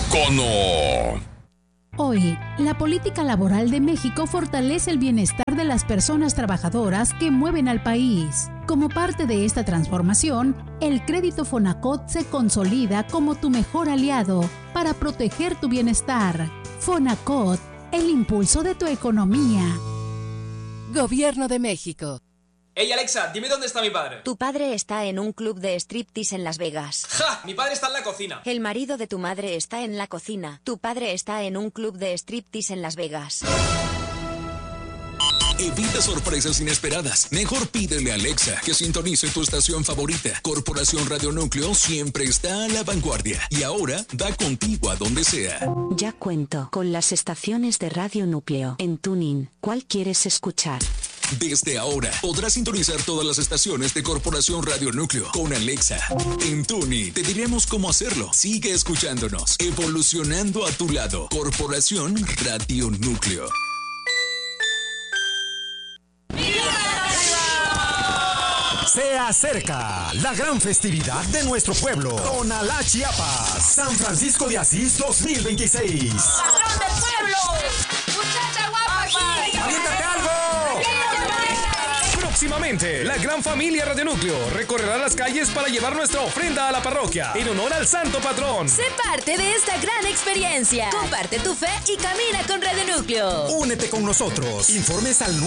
Mexicano. Hoy, la política laboral de México fortalece el bienestar de las personas trabajadoras que mueven al país. Como parte de esta transformación, el crédito Fonacot se consolida como tu mejor aliado para proteger tu bienestar. Fonacot, el impulso de tu economía. Gobierno de México. Hey Alexa, dime dónde está mi padre. Tu padre está en un club de striptease en Las Vegas. ¡Ja! Mi padre está en la cocina. El marido de tu madre está en la cocina. Tu padre está en un club de striptease en Las Vegas. Evita sorpresas inesperadas. Mejor pídele a Alexa que sintonice tu estación favorita. Corporación Radio Núcleo siempre está a la vanguardia y ahora va contigo a donde sea. Ya cuento con las estaciones de Radio Núcleo en TuneIn. ¿Cuál quieres escuchar? Desde ahora podrás sintonizar todas las estaciones de Corporación Radio Núcleo con Alexa. En TuneIn te diremos cómo hacerlo. Sigue escuchándonos, evolucionando a tu lado. Corporación Radio Núcleo. Se acerca la gran festividad de nuestro pueblo, Tonalá, Chiapas, San Francisco de Asís 2026. ¡Patrón del pueblo! ¡Muchacha guapa! ¡Aviéntate algo! Próximamente, la gran familia Radio Núcleo recorrerá las calles para llevar nuestra ofrenda a la parroquia en honor al santo patrón. Sé parte de esta gran experiencia. Comparte tu fe y camina con Radio Núcleo. Únete con nosotros. Informes al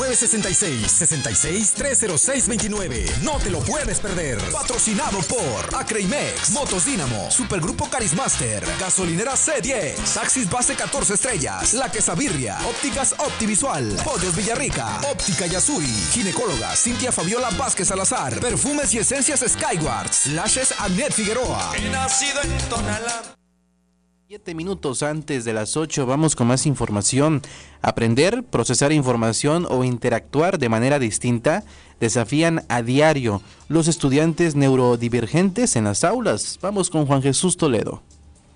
966-66-30629. No te lo puedes perder. Patrocinado por Acreimex, Motos Dínamo, Supergrupo Carismaster, Gasolinera C10, Taxis Base 14 estrellas, La Quesabirria, Ópticas Optivisual, Pollos Villarrica, Óptica Yasuri, Ginecóloga Cintia Fabiola Vázquez Salazar, Perfumes y Esencias Skywards, Lashes Agnet Figueroa. He nacido en Tonalá. 7 minutos antes de las 8 vamos con más información. Aprender, procesar información o interactuar de manera distinta desafían a diario los estudiantes neurodivergentes en las aulas. Vamos con Juan Jesús Toledo.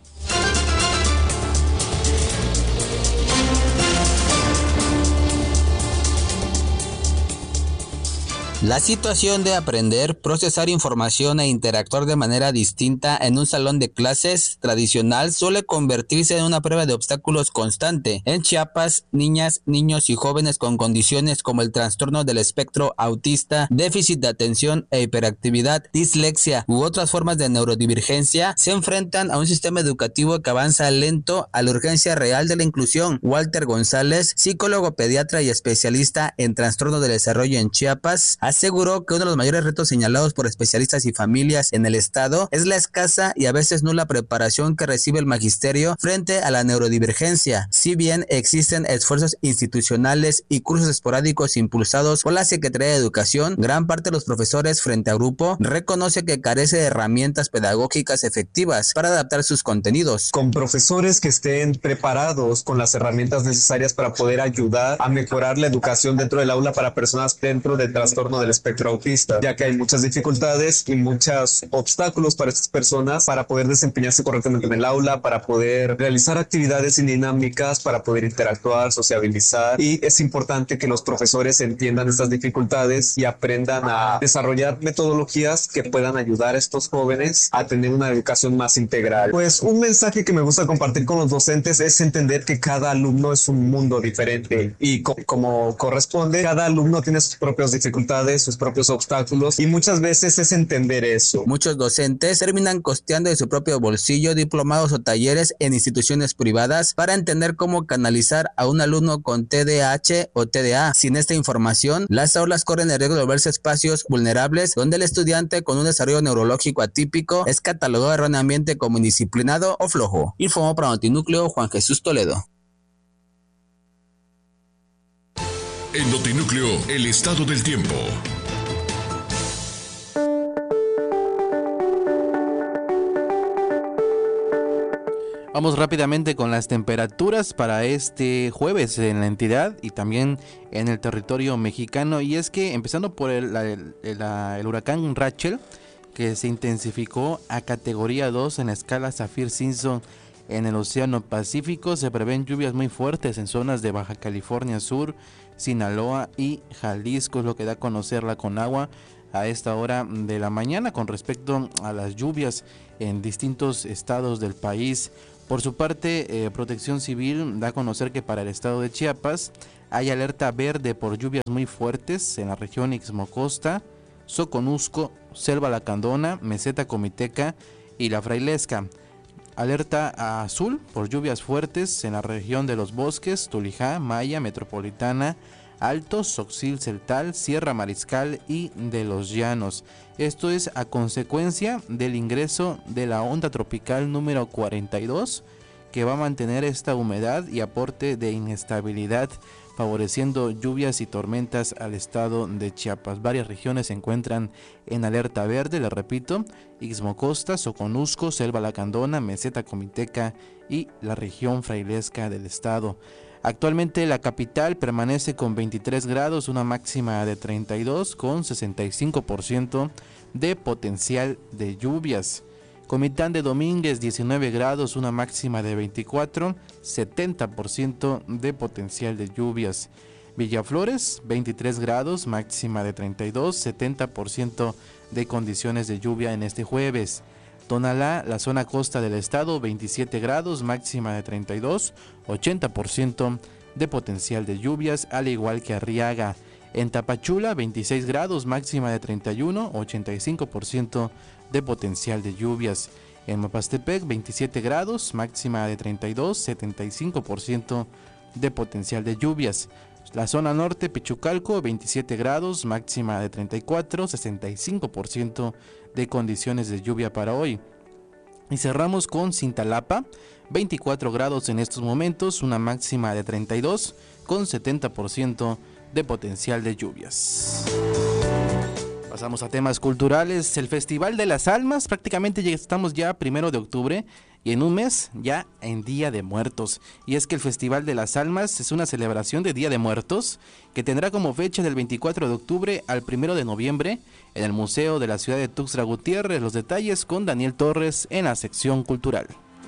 La situación de aprender, procesar información e interactuar de manera distinta en un salón de clases tradicional suele convertirse en una prueba de obstáculos constante. En Chiapas, niñas, niños y jóvenes con condiciones como el trastorno del espectro autista, déficit de atención e hiperactividad, dislexia u otras formas de neurodivergencia se enfrentan a un sistema educativo que avanza lento a la urgencia real de la inclusión. Walter González, psicólogo pediatra y especialista en trastorno del desarrollo en Chiapas, aseguró que uno de los mayores retos señalados por especialistas y familias en el estado es la escasa y a veces nula preparación que recibe el magisterio frente a la neurodivergencia. Si bien existen esfuerzos institucionales y cursos esporádicos impulsados por la Secretaría de Educación, gran parte de los profesores frente a grupo reconoce que carece de herramientas pedagógicas efectivas para adaptar sus contenidos. Con profesores que estén preparados con las herramientas necesarias para poder ayudar a mejorar la educación dentro del aula para personas dentro del trastorno del espectro autista, ya que hay muchas dificultades y muchos obstáculos para estas personas para poder desempeñarse correctamente en el aula, para poder realizar actividades y dinámicas, para poder interactuar, sociabilizar, y es importante que los profesores entiendan estas dificultades y aprendan a desarrollar metodologías que puedan ayudar a estos jóvenes a tener una educación más integral. Pues un mensaje que me gusta compartir con los docentes es entender que cada alumno es un mundo diferente y como corresponde, cada alumno tiene sus propias dificultades, sus propios obstáculos, y muchas veces es entender eso. Muchos docentes terminan costeando de su propio bolsillo diplomados o talleres en instituciones privadas para entender cómo canalizar a un alumno con TDAH o TDA. Sin esta información, las aulas corren el riesgo de volverse espacios vulnerables donde el estudiante con un desarrollo neurológico atípico es catalogado erróneamente como indisciplinado o flojo. Informó para Notinúcleo Juan Jesús Toledo. En Notinúcleo, el estado del tiempo. Vamos rápidamente con las temperaturas para este jueves en la entidad y también en el territorio mexicano. Y es que empezando por el huracán Rachel, que se intensificó a categoría 2 en la escala Saffir-Simpson en el Océano Pacífico, se prevén lluvias muy fuertes en zonas de Baja California Sur, Sinaloa y Jalisco, es lo que da a conocer la Conagua. a esta hora de la mañana con respecto a las lluvias en distintos estados del país. Por su parte, Protección Civil da a conocer que para el estado de Chiapas hay alerta verde por lluvias muy fuertes en la región Ixmocosta, Soconusco, Selva Lacandona, Meseta Comiteca y La Frailesca. Alerta azul por lluvias fuertes en la región de Los Bosques, Tulijá, Maya, Metropolitana, Altos, Soxil, Celtal, Sierra Mariscal y de los Llanos. Esto es a consecuencia del ingreso de la onda tropical número 42, que va a mantener esta humedad y aporte de inestabilidad, favoreciendo lluvias y tormentas al estado de Chiapas. Varias regiones se encuentran en alerta verde, les repito: Ixmocosta, Soconusco, Selva Lacandona, Meseta Comiteca y la región frailesca del estado. Actualmente la capital permanece con 23 grados, una máxima de 32, con 65% de potencial de lluvias. Comitán de Domínguez, 19 grados, una máxima de 24, 70% de potencial de lluvias. Villaflores, 23 grados, máxima de 32, 70% de condiciones de lluvia en este jueves. Tonalá, la zona costa del estado, 27 grados, máxima de 32, 80% de potencial de lluvias, al igual que Arriaga. En Tapachula, 26 grados, máxima de 31, 85% de potencial de lluvias. En Mapastepec, 27 grados, máxima de 32, 75% de potencial de lluvias. La zona norte, Pichucalco, 27 grados, máxima de 34, 65% de condiciones de lluvia para hoy. Y cerramos con Cintalapa, 24 grados en estos momentos, una máxima de 32, con 70% de potencial de lluvias. Pasamos a temas culturales. El Festival de las Almas, prácticamente estamos ya 1 de octubre y en un mes ya en Día de Muertos. Y es que el Festival de las Almas es una celebración de Día de Muertos que tendrá como fecha del 24 de octubre al 1 de noviembre en el Museo de la Ciudad de Tuxtla Gutiérrez. Los detalles con Daniel Torres en la sección cultural.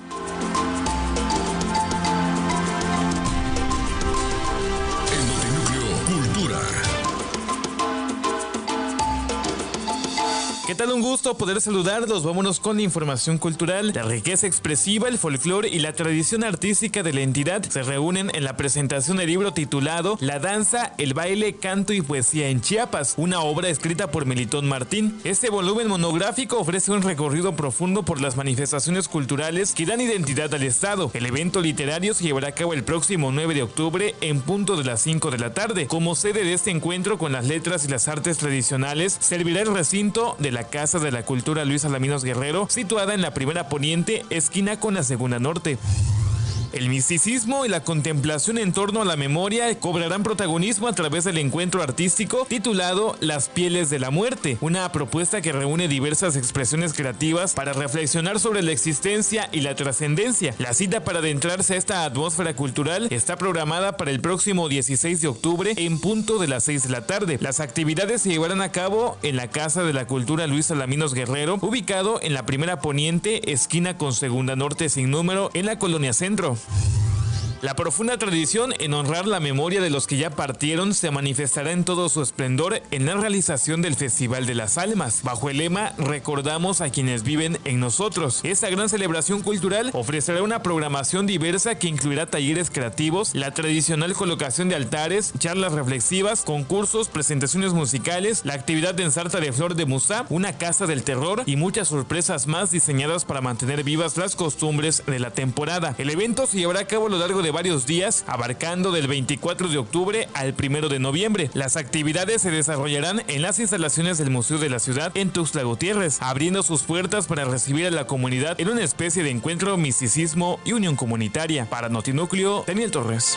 ¿Qué tal? Un gusto poder saludarlos. Vámonos con la información cultural. La riqueza expresiva, el folclore y la tradición artística de la entidad se reúnen en la presentación del libro titulado La danza, el baile, canto y poesía en Chiapas, una obra escrita por Melitón Martín. Este volumen monográfico ofrece un recorrido profundo por las manifestaciones culturales que dan identidad al estado. El evento literario se llevará a cabo el próximo 9 de octubre en punto de las 5 de la tarde. Como sede de este encuentro con las letras y las artes tradicionales, servirá el recinto de la Casa de la Cultura Luis Alaminos Guerrero, situada en la primera poniente, esquina con la segunda norte. El misticismo y la contemplación en torno a la memoria cobrarán protagonismo a través del encuentro artístico titulado Las Pieles de la Muerte, una propuesta que reúne diversas expresiones creativas para reflexionar sobre la existencia y la trascendencia. La cita para adentrarse a esta atmósfera cultural está programada para el próximo 16 de octubre en punto de las 6 de la tarde. Las actividades se llevarán a cabo en la Casa de la Cultura Luis Alaminos Guerrero, ubicado en la primera poniente, esquina con segunda norte sin número, en la Colonia Centro. La profunda tradición en honrar la memoria de los que ya partieron se manifestará en todo su esplendor en la realización del Festival de las Almas, bajo el lema Recordamos a quienes viven en nosotros. Esta gran celebración cultural ofrecerá una programación diversa que incluirá talleres creativos, la tradicional colocación de altares, charlas reflexivas, concursos, presentaciones musicales, la actividad de ensarta de flor de musá, una casa del terror y muchas sorpresas más diseñadas para mantener vivas las costumbres de la temporada. El evento se llevará a cabo a lo largo de varios días, abarcando del 24 de octubre al 1 de noviembre. Las actividades se desarrollarán en las instalaciones del Museo de la Ciudad en Tuxtla Gutiérrez, abriendo sus puertas para recibir a la comunidad en una especie de encuentro, misticismo y unión comunitaria. Para Notinúcleo, Daniel Torres.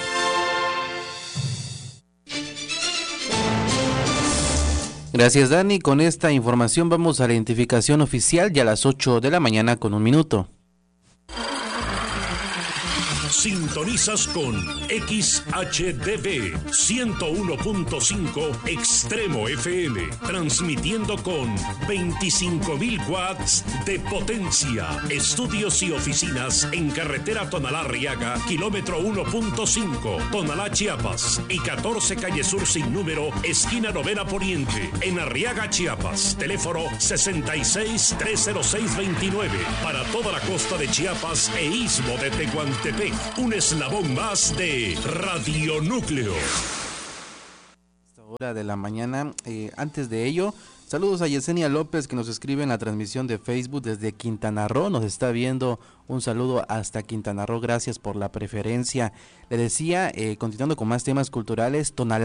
Gracias, Dani. Con esta información vamos a la identificación oficial ya a las 8 de la mañana con 1 minuto. Sintonizas con XHDB 101.5 Extremo FM, transmitiendo con 25,000 watts de potencia. Estudios y oficinas en carretera Tonalá-Arriaga, kilómetro 1.5, Tonalá, Chiapas, y 14 calle Sur sin número, esquina Novena Poniente, en Arriaga, Chiapas. Teléfono 66-306-29 para toda la costa de Chiapas e istmo de Tehuantepec. Un eslabón más de Radio Núcleo. Esta hora de la mañana. Antes de ello, saludos a Yesenia López, que nos escribe en la transmisión de Facebook desde Quintana Roo. Nos está viendo. Un saludo hasta Quintana Roo. Gracias por la preferencia. Le decía, continuando con más temas culturales, Tonalá